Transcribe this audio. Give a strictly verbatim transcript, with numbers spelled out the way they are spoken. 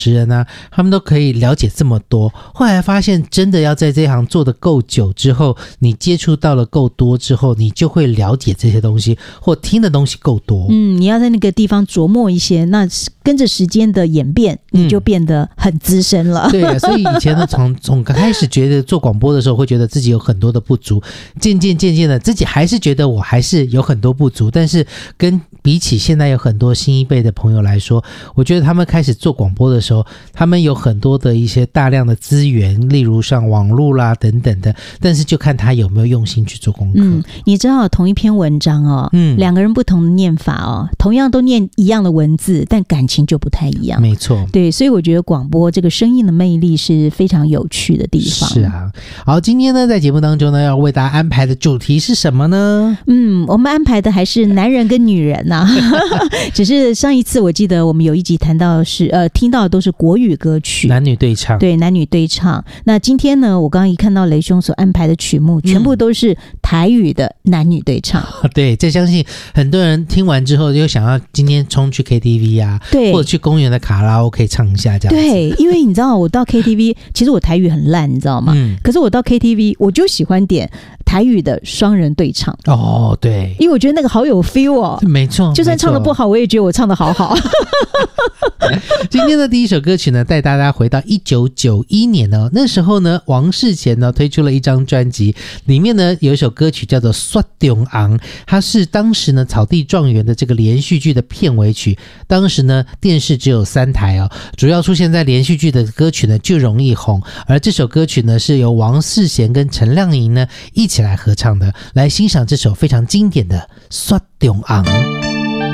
持人啊，他们都可以了解这么多。后来发现真的要在这行做得够久之后，你接触到了够多之后，你就会了解这些东西，或听的东西够多。 嗯，你要在那个地方琢磨一些，那跟着时间的演变，你就变得很资深了。 嗯、对啊，所以以前呢，从从刚开始觉得做广播的时候，会觉得自己有很多的不足，渐渐渐渐的，自己还是觉得我还是有很多不足，但是跟比起现在有很多新一辈的朋友来说，我觉得他们开始做广播的时候，他们有很多的一些大量的资源，例如像网络啦等等的，但是就看他有没有用心去做功课。 嗯，你知道同一篇文章哦，嗯，两个人不同的念法哦，同样都念一样的文字，但感情就不太一样。 没错， 对，所以我觉得广播这个声音的魅力是非常有趣的地方。 是啊，好，今天呢，在节目当中呢，要为大家安排的主题是什么呢？ 嗯，我们安排的还是男人跟女人啊，只是上一次我记得我们有一集谈到是呃，听到的都是国语歌曲， 男女对唱， 对，男女对唱。那今天呢，我刚刚一看到雷兄所安排的曲目，全部都是台语的男女对唱。 嗯、对，这相信很多人听完之后就想要今天冲去 K T V 啊，对，或者去公园的卡拉 OK 唱一下这样子。 对，因为你知道我到 K T V， 其实我台语很烂，你知道吗？嗯，可是我到 K T V， 我就喜欢点台语的双人对唱。 哦，对， 因为我觉得那个好有 feel 哦。 没错， 就算唱得不好，我也觉得我唱得好好。 今天的第一首歌曲呢，带大家回到一九九一年呢，那时候呢，王世贤呢推出了一张专辑，里面呢有一首歌曲叫做《雪中昂》，它是当时呢草地状元的这个连续剧的片尾曲。当时呢电视只有三台哦，主要出现在连续剧的歌曲呢就容易红，而这首歌曲呢是由王世贤跟陈亮莹呢一起来合唱的。来欣赏这首非常经典的《雪中昂》。